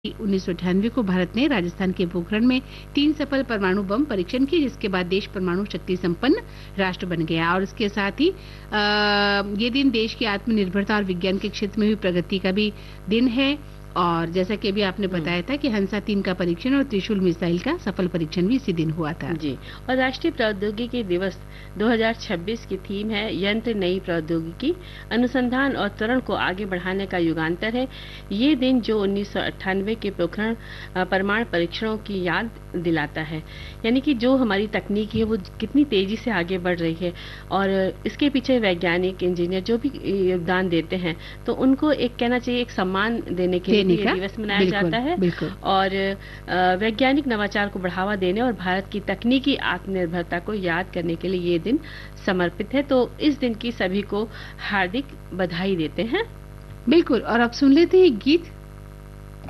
1998 को भारत ने राजस्थान के पोखरण में 3 सफल परमाणु बम परीक्षण किए, जिसके बाद देश परमाणु शक्ति संपन्न राष्ट्र बन गया। और इसके साथ ही ये दिन देश की आत्मनिर्भरता और विज्ञान के क्षेत्र में भी प्रगति का भी दिन है। और जैसा कि अभी आपने बताया था कि हंसा 3 का परीक्षण और त्रिशूल मिसाइल का सफल परीक्षण भी इसी दिन हुआ था। जी। और राष्ट्रीय प्रौद्योगिकी दिवस 2026 की थीम है यंत्र नई प्रौद्योगिकी, अनुसंधान और त्वरण को आगे बढ़ाने का युगांतर है। ये दिन जो 1998 के पोखरण परमाणु परीक्षणों की याद दिलाता है, यानी कि जो हमारी तकनीक है वो कितनी तेजी से आगे बढ़ रही है और इसके पीछे वैज्ञानिक, इंजीनियर जो भी योगदान देते हैं, तो उनको एक कहना चाहिए एक सम्मान देने के लिए ये दिवस मनाया जाता है। और वैज्ञानिक नवाचार को बढ़ावा देने और भारत की तकनीकी आत्मनिर्भरता को याद करने के लिए ये दिन समर्पित है। तो इस दिन की सभी को हार्दिक बधाई देते हैं। बिल्कुल। और अब सुन लेते हैं गीत।